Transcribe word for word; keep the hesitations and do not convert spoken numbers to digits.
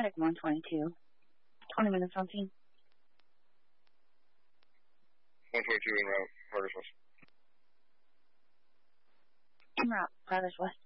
Medic one twenty-two. twenty minutes on scene. one twenty-two en route, Progress West. En route, Progress West.